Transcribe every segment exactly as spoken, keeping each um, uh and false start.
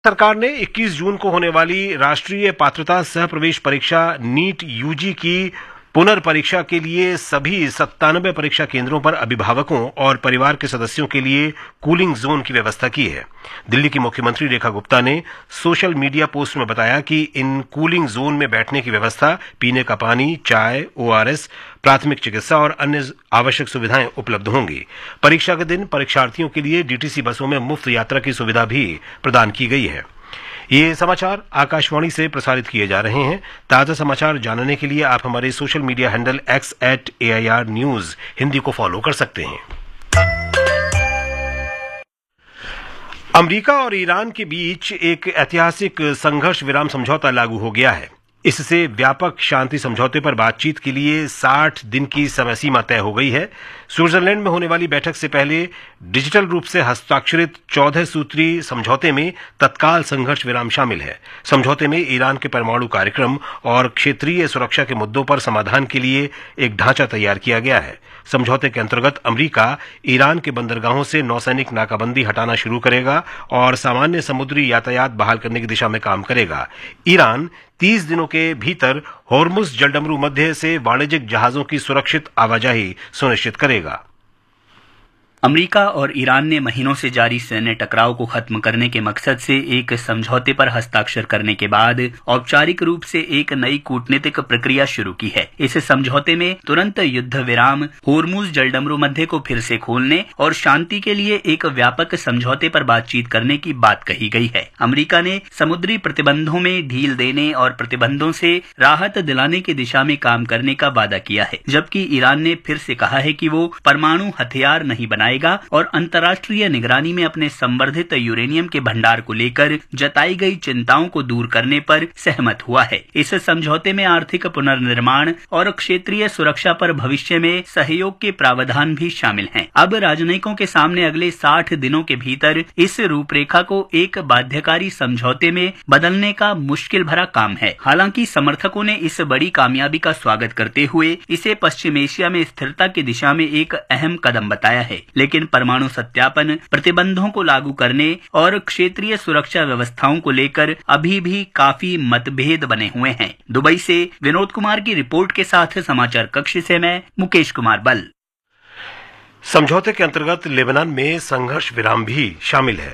सरकार ने इक्कीस जून को होने वाली राष्ट्रीय पात्रता सह प्रवेश परीक्षा नीट यूजी की पुनर्परीक्षा के लिए सभी सत्तानबे परीक्षा केंद्रों पर अभिभावकों और परिवार के सदस्यों के लिए कूलिंग जोन की व्यवस्था की है। दिल्ली की मुख्यमंत्री रेखा गुप्ता ने सोशल मीडिया पोस्ट में बताया कि इन कूलिंग जोन में बैठने की व्यवस्था, पीने का पानी, चाय, ओआरएस, प्राथमिक चिकित्सा और अन्य आवश्यक सुविधाएं उपलब्ध होंगी। परीक्षा के दिन परीक्षार्थियों के लिए डीटीसी बसों में मुफ्त यात्रा की सुविधा भी प्रदान की गई है। ये समाचार आकाशवाणी से प्रसारित किए जा रहे हैं। ताजा समाचार जानने के लिए आप हमारे social media handle x eight A I R news Hindi को फॉलो कर सकते हैं। अमेरिका और ईरान के बीच एक ऐतिहासिक संघर्ष विराम समझौता लागू हो गया है। इससे व्यापक शांति समझौते पर बातचीत के लिए साठ दिन की समय सीमा तय हो गई है। स्विट्जरलैंड में होने वाली बैठक से पहले डिजिटल रूप से हस्ताक्षरित चौदह सूत्री समझौते में तत्काल संघर्ष विराम शामिल है। समझौते में ईरान के परमाणु कार्यक्रम और क्षेत्रीय सुरक्षा के मुद्दों पर समाधान के लिए एक ढांचा तैयार किया गया है। समझौते के अंतर्गत अमेरिका ईरान के बंदरगाहों से नौसैनिक नाकाबंदी हटाना शुरू करेगा और सामान्य समुद्री यातायात बहाल करने की दिशा में काम करेगा। ईरान तीस दिनों के भीतर होर्मुज जलडमरू मध्य से वाणिज्यिक जहाजों की सुरक्षित आवाजाही सुनिश्चित करेगा। अमेरिका और ईरान ने महीनों से जारी सैन्य टकराव को खत्म करने के मकसद से एक समझौते पर हस्ताक्षर करने के बाद औपचारिक रूप से एक नई कूटनीतिक प्रक्रिया शुरू की है। इस समझौते में तुरंत युद्ध विराम, होर्मुज जलडमरू मध्य को फिर से खोलने और शांति के लिए एक व्यापक समझौते पर बातचीत करने की बात कही गई है। अमेरिका ने समुद्री प्रतिबंधों में ढील देने और प्रतिबंधों से राहत दिलाने की दिशा में काम करने का वादा किया है, जबकि ईरान ने फिर से कहा है कि वो परमाणु हथियार नहीं बनाए और अंतर्राष्ट्रीय निगरानी में अपने संवर्धित यूरेनियम के भंडार को लेकर जताई गई चिंताओं को दूर करने पर सहमत हुआ है। इस समझौते में आर्थिक पुनर्निर्माण और क्षेत्रीय सुरक्षा पर भविष्य में सहयोग के प्रावधान भी शामिल हैं। अब राजनयिकों के सामने अगले साठ दिनों के भीतर इस रूपरेखा को एक बाध्यकारी समझौते में बदलने का मुश्किल भरा काम है। हालांकि समर्थकों ने इस बड़ी कामयाबी का स्वागत करते हुए इसे पश्चिम एशिया में स्थिरता की दिशा में एक अहम कदम बताया है। लेकिन परमाणु सत्यापन, प्रतिबंधों को लागू करने और क्षेत्रीय सुरक्षा व्यवस्थाओं को लेकर अभी भी काफी मतभेद बने हुए हैं। दुबई से विनोद कुमार की रिपोर्ट के साथ समाचार कक्ष से मैं मुकेश कुमार बल। समझौते के अंतर्गत लेबनान में संघर्ष विराम भी शामिल है।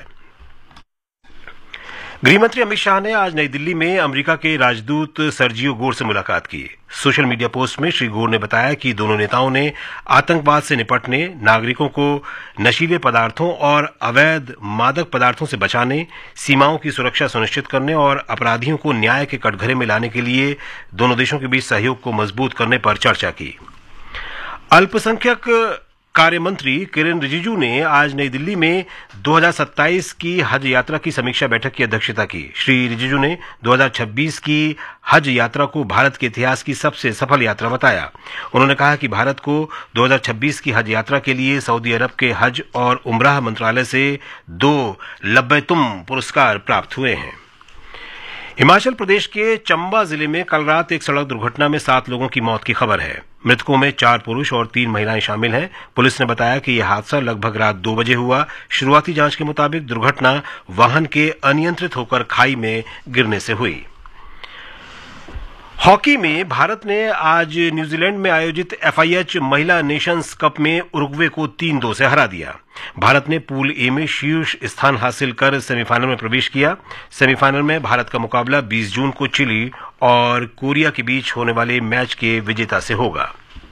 गृहमंत्री अमित शाह ने आज नई दिल्ली में अमेरिका के राजदूत सर्जियो गोर से मुलाकात की। सोशल मीडिया पोस्ट में श्री गोर ने बताया कि दोनों नेताओं ने आतंकवाद से निपटने, नागरिकों को नशीले पदार्थों और अवैध मादक पदार्थों से बचाने, सीमाओं की सुरक्षा सुनिश्चित करने और अपराधियों को न्याय के कटघरे में लाने के लिए दोनों देशों के बीच सहयोग को मजबूत करने पर चर्चा की। अल्पसंख्यक कार्य मंत्री किरेन रिजिजू ने आज नई दिल्ली में दो हज़ार सत्ताईस की हज यात्रा की समीक्षा बैठक की अध्यक्षता की। श्री रिजिजू ने दो हज़ार छब्बीस की हज यात्रा को भारत के इतिहास की सबसे सफल यात्रा बताया। उन्होंने कहा कि भारत को दो हज़ार छब्बीस की हज यात्रा के लिए सऊदी अरब के हज और उमराह मंत्रालय से दो लब्बैतुम पुरस्कार प्राप्त हुए हैं। हिमाचल प्रदेश के चंबा जिले में कल रात एक सड़क दुर्घटना में सात लोगों की मौत की खबर है। मृतकों में चार पुरुष और तीन महिलाएं शामिल हैं। पुलिस ने बताया कि यह हादसा लगभग रात दो बजे हुआ। शुरुआती जांच के मुताबिक दुर्घटना वाहन के अनियंत्रित होकर खाई में गिरने से हुई। हॉकी में भारत ने आज न्यूजीलैंड में आयोजित एफ आई एच महिला नेशंस कप में उरुग्वे को तीन दो से हरा दिया। भारत ने पूल ए में शीर्ष स्थान हासिल कर सेमीफाइनल में प्रवेश किया। सेमीफाइनल में भारत का मुकाबला बीस जून को चिली और कोरिया के बीच होने वाले मैच के विजेता से होगा।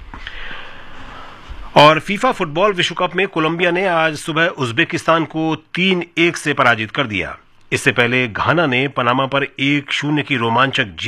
और फीफा फुटबॉल विश्व कप में कोलंबिया ने आज सुबह उज्बेकिस्तान को तीन एक से पराजित कर दिया। इससे पहले घाना ने पनामा पर एक शून्य की रोमांचक